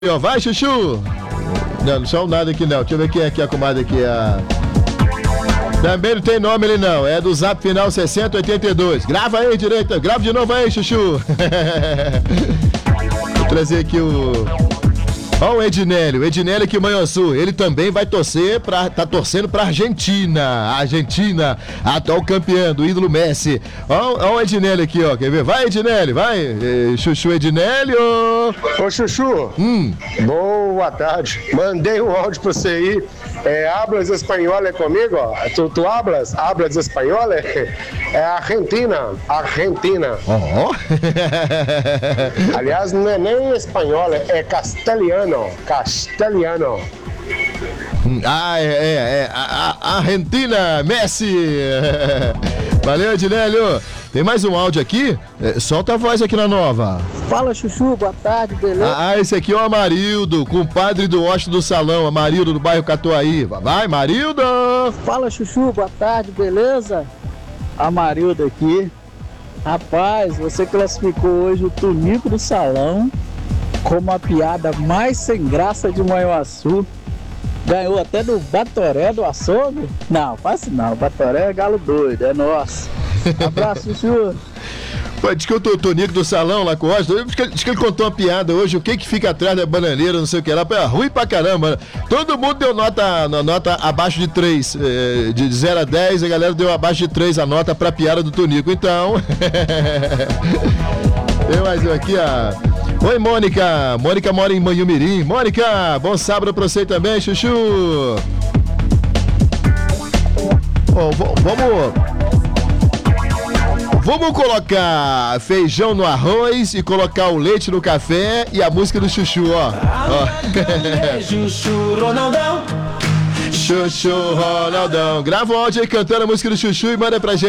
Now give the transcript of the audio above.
Vai, Chuchu! Não são nada aqui não. Deixa eu ver quem é aqui, a comadre aqui. Também não tem nome ele não. É do Zap final 6082. Grava aí direito. Grava de novo aí, Chuchu. Vou trazer aqui Ó o Ednélio aqui em Manhuaçu, ele também vai torcer tá torcendo pra Argentina. A Argentina, atual campeã do ídolo Messi. Ó o Ednélio aqui, ó. Quer ver? Vai, Ednélio, vai. Chuchu Ednélio. Ô, Chuchu. Boa tarde. Mandei um áudio pra você aí. Hablas espanhol comigo? Tu hablas espanhol? É Argentina. Oh. Aliás, não é nem espanhol, é castelhano. Argentina, Messi. Valeu, Ednélio. Tem mais um áudio aqui? Solta a voz aqui na nova. Fala, Chuchu, boa tarde, beleza? Esse aqui é o Amarildo, compadre do Hóspede do Salão, Amarildo do bairro Catuaí. Vai, Amarildo! Fala, Chuchu, boa tarde, beleza? Amarildo aqui. Rapaz, você classificou hoje o Tunico do Salão como a piada mais sem graça de Manhuaçu. Ganhou até do Batoré do açougue? Não, faz não, Batoré é galo doido, é nosso. Abraço, Chuchu. Pô, diz que o Tonico do Salão lá com o Oscar, diz que ele contou uma piada hoje, o que fica atrás da bananeira, não sei o que lá, é ruim pra caramba. Todo mundo deu nota abaixo de 3, de 0 a 10, a galera deu abaixo de 3 a nota pra piada do Tonico, então... Tem mais um aqui, Oi, Mônica. Mônica mora em Manhumirim. Mônica, bom sábado pra você também, Chuchu. Vamos colocar feijão no arroz e colocar o leite no café e a música do Chuchu, ó. Chuchu Ronaldão. Chuchu Ronaldão. Grava um áudio aí cantando a música do Chuchu e manda pra gente.